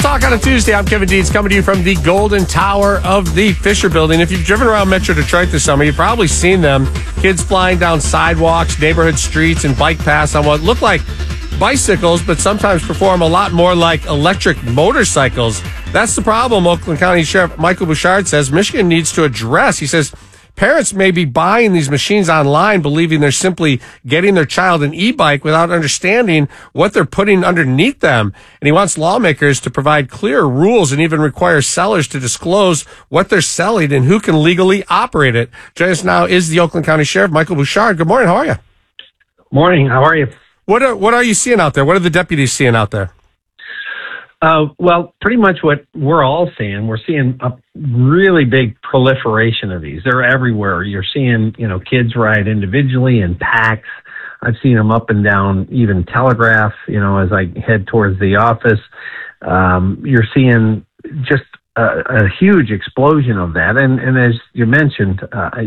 Talk on a Tuesday. I'm Kevin Deeds coming to you from the Golden Tower of the Fisher Building. If you've driven around Metro Detroit this summer, you've probably seen them. Kids flying down sidewalks, neighborhood streets, and bike paths on what look like bicycles, but sometimes perform a lot more like electric motorcycles. That's the problem, Oakland County Sheriff Michael Bouchard says Michigan needs to address. He says parents may be buying these machines online, believing they're simply getting their child an e-bike without understanding what they're putting underneath them. And he wants lawmakers to provide clear rules and even require sellers to disclose what they're selling and who can legally operate it. Joining us now is the Oakland County Sheriff, Michael Bouchard. Good morning. How are you? Morning. How are you? What are you seeing out there? What are the deputies seeing out there? Well, pretty much what we're all seeing. We're seeing a really big proliferation of these. They're everywhere. You're seeing, kids ride individually in packs. I've seen them up and down even Telegraph, as I head towards the office. You're seeing just a huge explosion of that. And as you mentioned,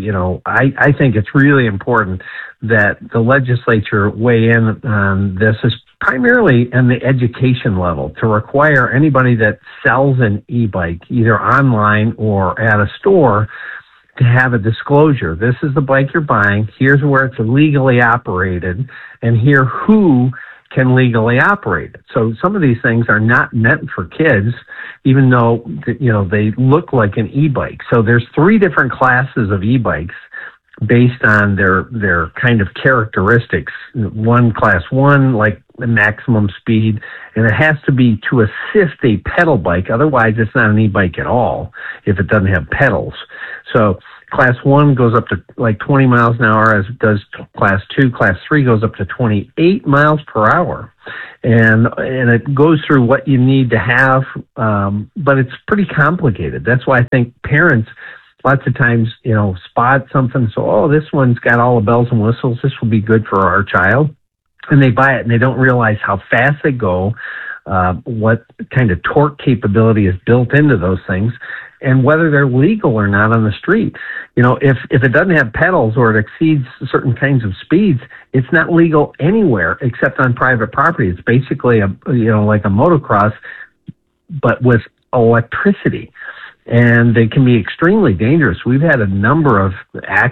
I think it's really important that the legislature weigh in on this, is primarily in the education level, to require anybody that sells an e-bike, either online or at a store, to have a disclosure. This is the bike you're buying. Here's where it's legally operated, and here who can legally operate it. So some of these things are not meant for kids, even though, they look like an e-bike. So there's 3 different classes of e-bikes based on their kind of characteristics. One, class 1, like the maximum speed, and it has to be to assist a pedal bike. Otherwise, it's not an e-bike at all if it doesn't have pedals. So class 1 goes up to like 20 miles an hour, as does class 2. Class 3 goes up to 28 miles per hour. And it goes through what you need to have, but it's pretty complicated. That's why I think parents lots of times, spot something. So, this one's got all the bells and whistles. This will be good for our child. And they buy it, and they don't realize how fast they go, what kind of torque capability is built into those things, and whether they're legal or not on the street. If it doesn't have pedals or it exceeds certain kinds of speeds, it's not legal anywhere except on private property. It's basically like a motocross, but with electricity. And they can be extremely dangerous. We've had a number of accidents